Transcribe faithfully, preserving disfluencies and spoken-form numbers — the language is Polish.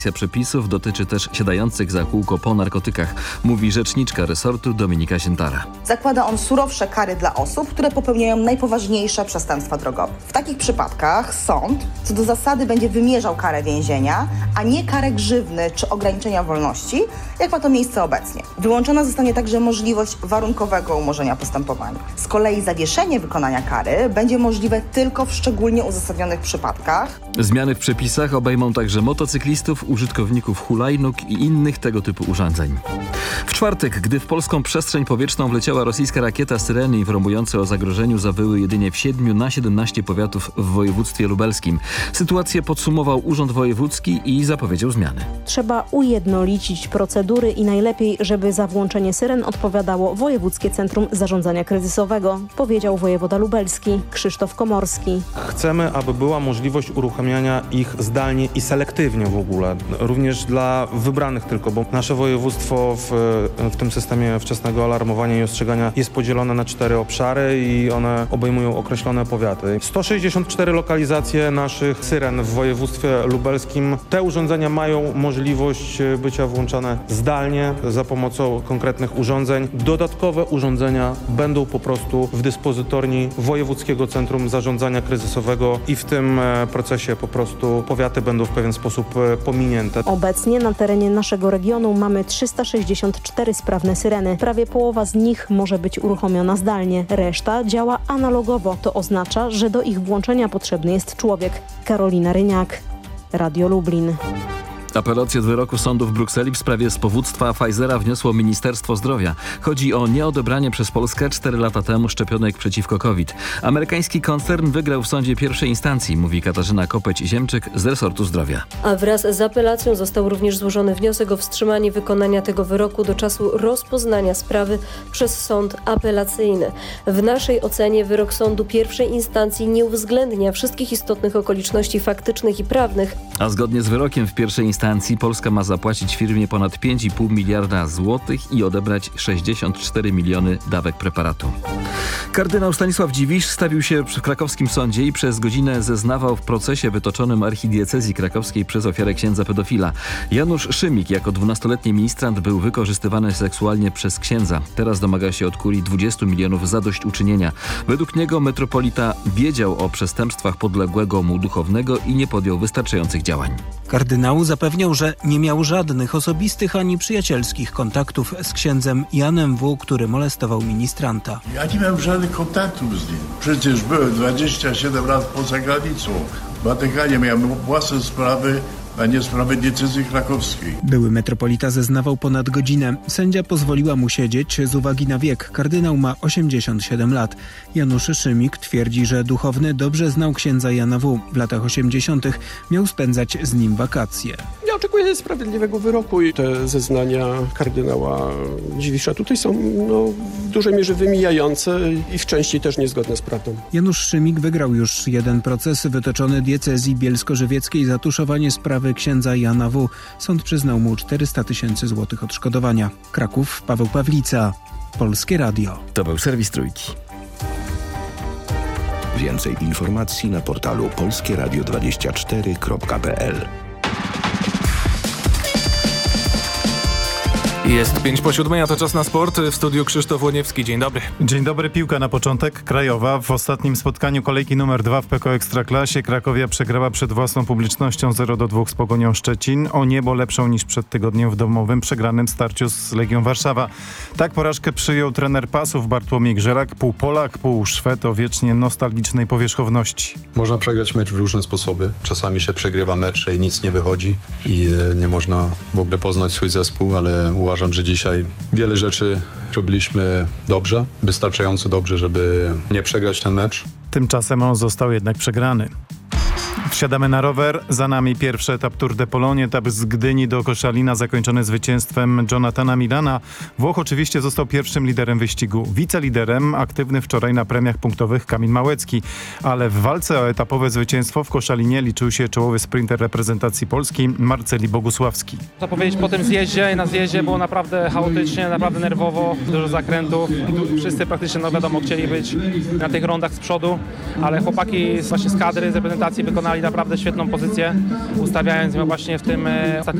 Przepisów dotyczy też siadających za kółko po narkotykach, mówi rzeczniczka resortu Dominika Ziętara. Zakłada on surowsze kary dla osób, które popełniają najpoważniejsze przestępstwa drogowe. W takich przypadkach sąd co do zasady będzie wymierzał karę więzienia, a nie karę grzywny czy ograniczenia wolności, jak ma to miejsce obecnie. Wyłączona zostanie także możliwość warunkowego umorzenia postępowania. Z kolei zawieszenie wykonania kary będzie możliwe tylko w szczególnie uzasadnionych przypadkach. Zmiany w przepisach obejmą także motocyklistów, użytkowników hulajnóg i innych tego typu urządzeń. W czwartek, gdy w polską przestrzeń powietrzną wleciała rosyjska rakieta, syreny informujące o zagrożeniu zawyły jedynie w siedmiu na siedemnaście powiatów w województwie lubelskim. Sytuację podsumował Urząd Wojewódzki i zapowiedział zmiany. Trzeba ujednolicić procedury i najlepiej, żeby za włączenie syren odpowiadało Wojewódzkie Centrum Zarządzania Kryzysowego, powiedział wojewoda lubelski Krzysztof Komorski. Chcemy, aby była możliwość uruchamiania ich zdalnie i selektywnie w ogóle. Również dla wybranych tylko, bo nasze województwo w, w tym systemie wczesnego alarmowania i ostrzegania jest podzielone na cztery obszary i one obejmują określone powiaty. sto sześćdziesiąt cztery lokalizacje naszych syren w województwie lubelskim. Te urządzenia mają możliwość bycia włączane zdalnie za pomocą konkretnych urządzeń. Dodatkowe urządzenia będą po prostu w dyspozytorni Wojewódzkiego Centrum Zarządzania Kryzysowego i w tym procesie po prostu powiaty będą w pewien sposób pominięte. Obecnie na terenie naszego regionu mamy trzysta sześćdziesiąt cztery sprawne syreny. Prawie połowa z nich może być uruchomiona zdalnie. Reszta działa analogowo. To oznacza, że do ich włączenia potrzebny jest człowiek. Karolina Ryniak, Radio Lublin. Apelację od wyroku sądu w Brukseli w sprawie spowództwa Pfizera wniosło Ministerstwo Zdrowia. Chodzi o nieodebranie przez Polskę cztery lata temu szczepionek przeciwko COVID. Amerykański koncern wygrał w sądzie pierwszej instancji, mówi Katarzyna Kopeć-Ziemczyk z resortu zdrowia. A wraz z apelacją został również złożony wniosek o wstrzymanie wykonania tego wyroku do czasu rozpoznania sprawy przez sąd apelacyjny. W naszej ocenie wyrok sądu pierwszej instancji nie uwzględnia wszystkich istotnych okoliczności faktycznych i prawnych. A zgodnie z wyrokiem w pierwszej instancji Polska ma zapłacić firmie ponad pięć i pół miliarda złotych i odebrać sześćdziesiąt cztery miliony dawek preparatu. Kardynał Stanisław Dziwisz stawił się w krakowskim sądzie i przez godzinę zeznawał w procesie wytoczonym archidiecezji krakowskiej przez ofiarę księdza pedofila. Janusz Szymik jako dwunastoletni ministrant był wykorzystywany seksualnie przez księdza. Teraz domaga się od kurii dwudziestu milionów zadośćuczynienia. Według niego metropolita wiedział o przestępstwach podległego mu duchownego i nie podjął wystarczających działań. Kardynał zapewniał, że nie miał żadnych osobistych ani przyjacielskich kontaktów z księdzem Janem W., który molestował ministranta. Ja nie miałem żadnych kontaktów z nim. Przecież byłem dwadzieścia siedem lat poza granicą. W Watykanie miałem własne sprawy, a nie sprawy diecezji krakowskiej. Były metropolita zeznawał ponad godzinę. Sędzia pozwoliła mu siedzieć z uwagi na wiek. Kardynał ma osiemdziesiąt siedem lat. Janusz Szymik twierdzi, że duchowny dobrze znał księdza Jana W. W latach osiemdziesiątych miał spędzać z nim wakacje. Ja oczekuję sprawiedliwego wyroku i te zeznania kardynała Dziwisza tutaj są no, w dużej mierze wymijające i w części też niezgodne z prawdą. Janusz Szymik wygrał już jeden proces wytoczony diecezji bielsko-żywieckiej za tuszowanie sprawy księdza Jana W. Sąd przyznał mu czterysta tysięcy złotych odszkodowania. Kraków, Paweł Pawlica, Polskie Radio. To był serwis Trójki. Więcej informacji na portalu polskie radio dwadzieścia cztery kropka p l. Jest pięć po siódmej, a to czas na sport. W studiu Krzysztof Łoniewski. Dzień dobry. Dzień dobry. Piłka na początek. Krajowa. W ostatnim spotkaniu kolejki numer dwa w P K O Ekstraklasie Krakowia przegrała przed własną publicznością zero do dwóch z Pogonią Szczecin. O niebo lepszą niż przed tygodniem w domowym przegranym starciu z Legią Warszawa. Tak porażkę przyjął trener Pasów Bartłomiej Grzelak, pół Polak, pół Szwed o wiecznie nostalgicznej powierzchowności. Można przegrać mecz w różne sposoby. Czasami się przegrywa mecze i nic nie wychodzi i nie można w ogóle poznać swój zespół, ale uważam, że dzisiaj wiele rzeczy robiliśmy dobrze, wystarczająco dobrze, żeby nie przegrać ten mecz. Tymczasem on został jednak przegrany. Wsiadamy na rower. Za nami pierwszy etap Tour de Pologne, etap z Gdyni do Koszalina zakończony zwycięstwem Jonathana Milana. Włoch oczywiście został pierwszym liderem wyścigu. Wiceliderem aktywny wczoraj na premiach punktowych Kamil Małecki. Ale w walce o etapowe zwycięstwo w Koszalinie liczył się czołowy sprinter reprezentacji Polski Marceli Bogusławski. Co powiedzieć po tym zjeździe? Na zjeździe było naprawdę chaotycznie, naprawdę nerwowo, dużo zakrętów. Wszyscy praktycznie, no wiadomo, chcieli być na tych rondach z przodu, ale chłopaki właśnie z kadry, z reprezentacji wykonali naprawdę świetną pozycję, ustawiając ją właśnie w tym e, ostatnim